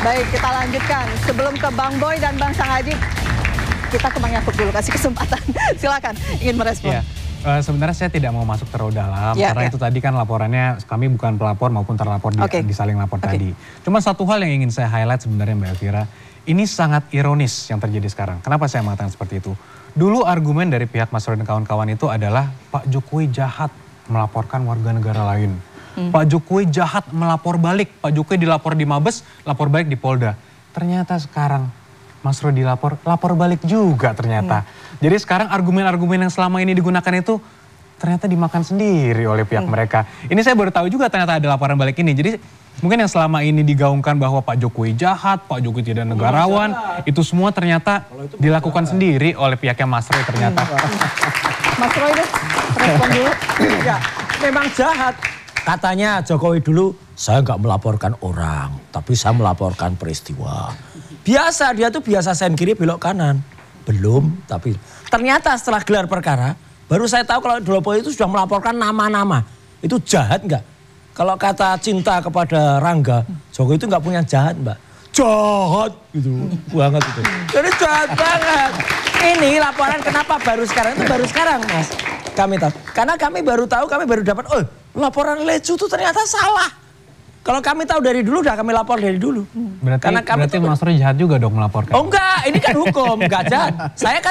Baik, kita lanjutkan. Sebelum ke Bang Boy dan Bang Sanghaji, kita ke Bang Yakub dulu, kasih kesempatan. Silakan, ingin merespon. Ya. Sebenarnya saya tidak mau masuk terlalu dalam, karena itu tadi kan laporannya kami bukan pelapor maupun terlapor di saling lapor tadi. Cuma satu hal yang ingin saya highlight sebenarnya Mbak Elvira, ini sangat ironis yang terjadi sekarang. Kenapa saya mengatakan seperti itu? Dulu argumen dari pihak Mas Roy dan kawan-kawan itu adalah Pak Jokowi jahat melaporkan warga negara lain. Pak Jokowi jahat melapor balik, Pak Jokowi dilapor di Mabes, lapor balik di Polda. Ternyata sekarang Mas Roy lapor balik juga ternyata. Jadi sekarang argumen-argumen yang selama ini digunakan itu ternyata dimakan sendiri oleh pihak mereka. Ini saya baru tahu juga ternyata ada laporan balik ini. Jadi mungkin yang selama ini digaungkan bahwa Pak Jokowi jahat, Pak Jokowi tidak negarawan, itu semua ternyata dilakukan sendiri oleh pihaknya Mas Roy ternyata. Mas Roy deh, respon dulu. Ya, memang jahat. Katanya Jokowi dulu, saya nggak melaporkan orang, tapi saya melaporkan peristiwa. Biasa, dia tuh biasa sen kiri belok kanan. Belum, tapi ternyata setelah gelar perkara, baru saya tahu kalau Jokowi itu sudah melaporkan nama-nama. Itu jahat nggak? Kalau kata cinta kepada Rangga, Jokowi itu nggak punya jahat Mbak. Jahat gitu, banget itu. Jadi jahat banget. Ini laporan kenapa baru sekarang, itu baru sekarang Mas. Kami tahu, karena kami baru tahu, kami baru dapat, oh laporan Lecu itu ternyata salah. Kalau kami tahu dari dulu, udah kami lapor dari dulu. Berarti Mas Roy jahat juga dong melaporkan? Oh enggak, ini kan hukum, enggak jahat. Saya kan